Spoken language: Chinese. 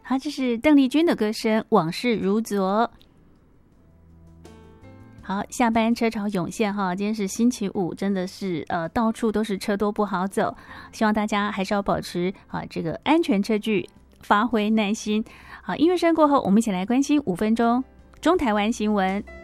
好，这是邓丽君的歌声《往事如昨》。好，下班车潮涌现哈，今天是星期五，真的是到处都是车多不好走，希望大家还是要保持这个安全车距，发挥耐心。好，音乐声过后，我们一起来关心5分钟中台湾新闻。